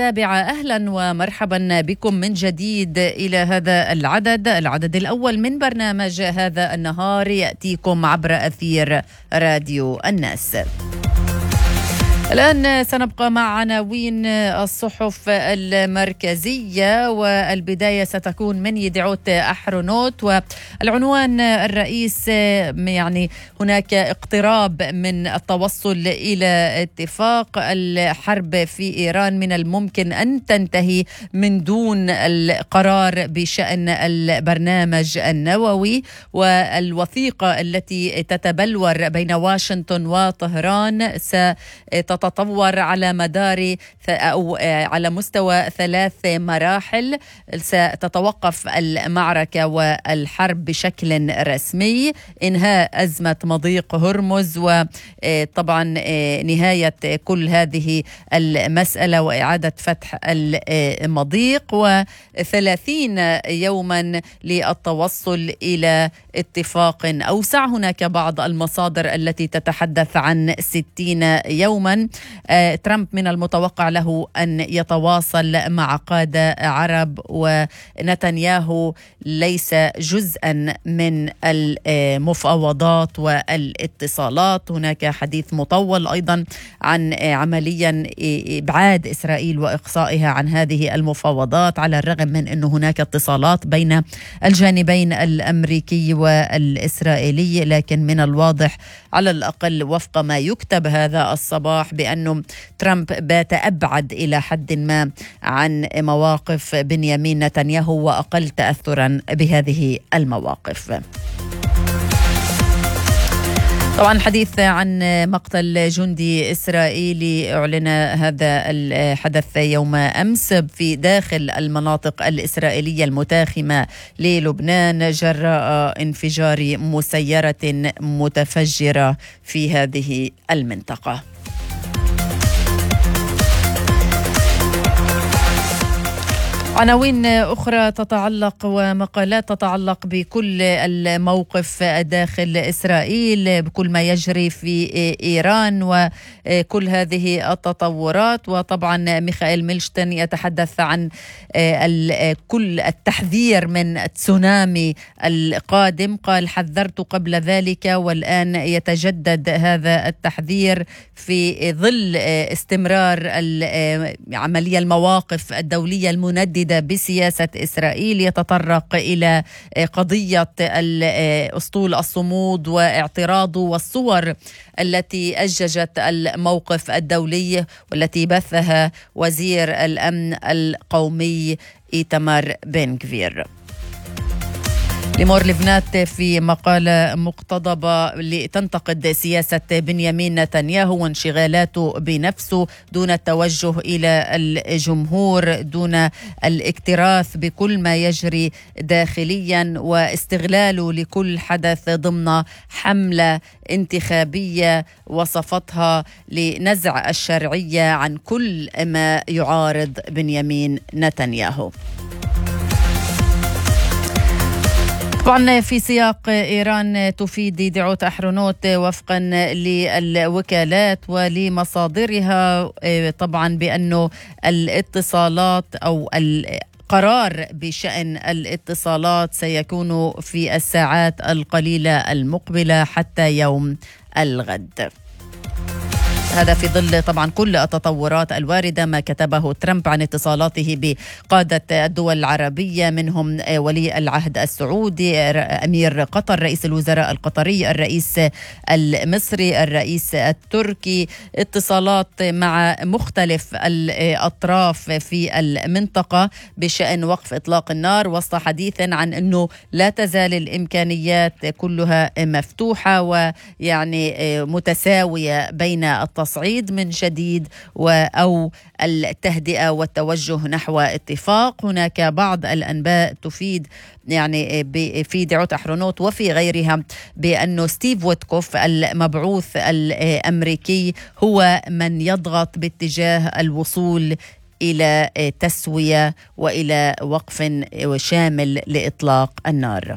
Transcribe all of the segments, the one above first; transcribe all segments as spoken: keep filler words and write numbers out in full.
السابعة. أهلا ومرحبا بكم من جديد إلى هذا العدد العدد الأول من برنامج هذا النهار، يأتيكم عبر أثير راديو الناس. الآن سنبقى مع عناوين الصحف المركزية، والبداية ستكون من يدعوت أحرنوت، والعنوان الرئيس يعني هناك اقتراب من التوصل إلى اتفاق. الحرب في إيران من الممكن أن تنتهي من دون القرار بشأن البرنامج النووي، والوثيقة التي تتبلور بين واشنطن وطهران ستتطور تتطور على مدار أو على مستوى ثلاث مراحل. ستتوقف المعركة والحرب بشكل رسمي، إنهاء أزمة مضيق هرمز، وطبعا نهاية كل هذه المسألة وإعادة فتح المضيق، وثلاثين يوما للتوصل إلى اتفاق أوسع. هناك بعض المصادر التي تتحدث عن ستين يوما. ترامب من المتوقع له أن يتواصل مع قادة عرب، ونتنياهو ليس جزءا من المفاوضات والاتصالات. هناك حديث مطول أيضا عن عمليا إبعاد إسرائيل وإقصائها عن هذه المفاوضات، على الرغم من أن هناك اتصالات بين الجانبين الأمريكي والإسرائيلي. لكن من الواضح على الأقل وفق ما يكتب هذا الصباح بأنه ترامب بات أبعد إلى حد ما عن مواقف بنيامين نتنياهو وأقل تأثرا بهذه المواقف. طبعا الحديث عن مقتل جندي إسرائيلي أعلن هذا الحدث يوم أمس في داخل المناطق الإسرائيلية المتاخمة للبنان جراء انفجار مسيرة متفجرة في هذه المنطقة. عناوين أخرى تتعلق ومقالات تتعلق بكل الموقف داخل إسرائيل، بكل ما يجري في إيران وكل هذه التطورات. وطبعا ميخائيل ميلشتن يتحدث عن كل التحذير من تسونامي القادم. قال: حذرت قبل ذلك والآن يتجدد هذا التحذير في ظل استمرار عملية المواقف الدولية المنددة بسياسة إسرائيل، يتطرق إلى قضية أسطول الصمود واعتراضه والصور التي أججت الموقف الدولي والتي بثها وزير الأمن القومي إيتمار بن غفير. ليمور لبنات في مقالة مقتضبة لتنتقد سياسة بنيامين نتنياهو وانشغالاته بنفسه دون التوجه إلى الجمهور، دون الاكتراث بكل ما يجري داخليا، واستغلاله لكل حدث ضمن حملة انتخابية وصفتها لنزع الشرعية عن كل ما يعارض بنيامين نتنياهو. طبعا في سياق إيران تفيد دعوت أحرنوت وفقا للوكالات ولمصادرها طبعا بأنه الاتصالات أو القرار بشأن الاتصالات سيكون في الساعات القليلة المقبلة حتى يوم الغد. هذا في ظل طبعا كل التطورات الواردة، ما كتبه ترامب عن اتصالاته بقادة الدول العربية، منهم ولي العهد السعودي، أمير قطر، رئيس الوزراء القطري، الرئيس المصري، الرئيس التركي، اتصالات مع مختلف الأطراف في المنطقة بشأن وقف إطلاق النار، وسط حديث عن أنه لا تزال الإمكانيات كلها مفتوحة ويعني متساوية بين التصعيد من جديد أو التهدئة والتوجه نحو اتفاق. هناك بعض الأنباء تفيد يعني في دعوت أحرنوت وفي غيرها بأنه ستيف ويتكوف المبعوث الأمريكي هو من يضغط باتجاه الوصول إلى تسوية وإلى وقف شامل لإطلاق النار.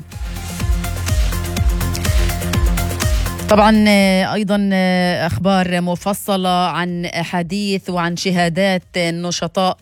طبعا أيضا أخبار مفصلة عن حديث وعن شهادات نشطاء